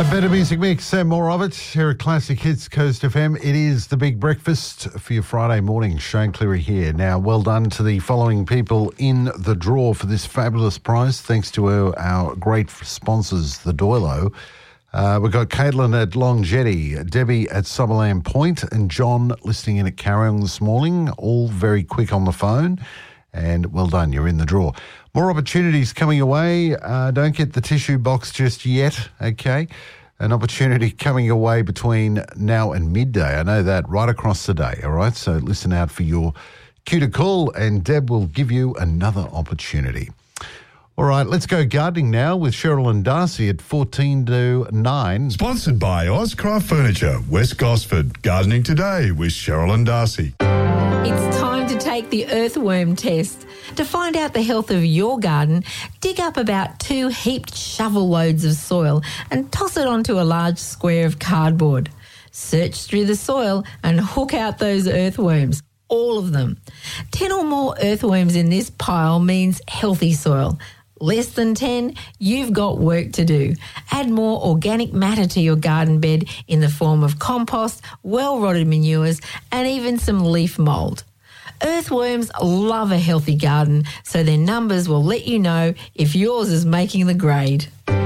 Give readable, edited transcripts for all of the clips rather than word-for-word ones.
A better music mix and more of it here at Classic Hits Coast FM. It is the big breakfast for your Friday morning. Shane Cleary here. Now, well done to the following people in the draw for this fabulous prize, thanks to our great sponsors, the Doilo. We've got Caitlin at Long Jetty, Debbie at Summerland Point, and John listening in at Carryong this morning, all very quick on the phone. And well done, you're in the draw. More opportunities coming away. Don't get the tissue box just yet, okay? An opportunity coming away between now and midday. I know that right across the day, all right? So listen out for your cue to call, and Deb will give you another opportunity. All right, let's go gardening now with Cheryl and Darcy at 14 to 9. Sponsored by Ozcraft Furniture, West Gosford. Gardening today with Cheryl and Darcy. It's time to take the earthworm test. To find out the health of your garden, dig up about 2 heaped shovel loads of soil and toss it onto a large square of cardboard. Search through the soil and hook out those earthworms, all of them. 10 or more earthworms in this pile means healthy soil. Less than 10, you've got work to do. Add more organic matter to your garden bed in the form of compost, well-rotted manures, and even some leaf mould. Earthworms love a healthy garden, so their numbers will let you know if yours is making the grade.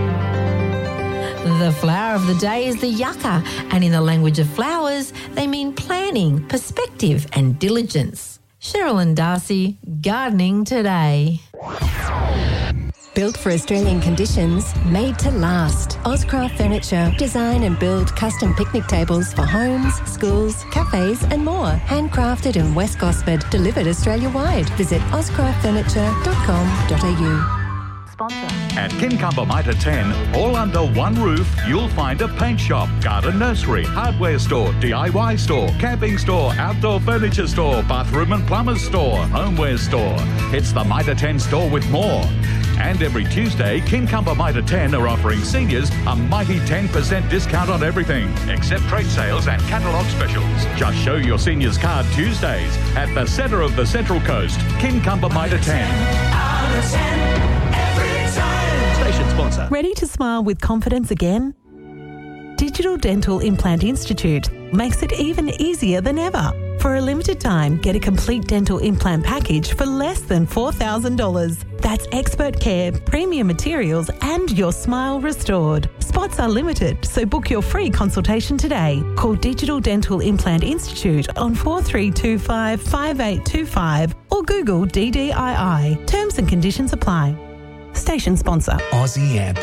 The flower of the day is the yucca, and in the language of flowers, they mean planning, perspective, and diligence. Cheryl and Darcy, gardening today. Built for Australian conditions, made to last. Ozcraft Furniture. Design and build custom picnic tables for homes, schools, cafes and more. Handcrafted in West Gosford. Delivered Australia-wide. Visit ozcraftfurniture.com.au. Sponsor. At Kincumber Mitre 10, all under one roof, you'll find a paint shop, garden nursery, hardware store, DIY store, camping store, outdoor furniture store, bathroom and plumber's store, homeware store. It's the Mitre 10 store with more. And every Tuesday, Kincumber Mitre 10 are offering seniors a mighty 10% discount on everything, except trade sales and catalogue specials. Just show your seniors card Tuesdays at the centre of the Central Coast, Kincumber Mitre 10. Out of 10. Station sponsor. Ready to smile with confidence again? Digital Dental Implant Institute makes it even easier than ever. For a limited time, get a complete dental implant package for less than $4,000. That's expert care, premium materials, and your smile restored. Spots are limited, so book your free consultation today. Call Digital Dental Implant Institute on 4325 5825 or Google DDII. Terms and conditions apply. Station sponsor. Aussie Air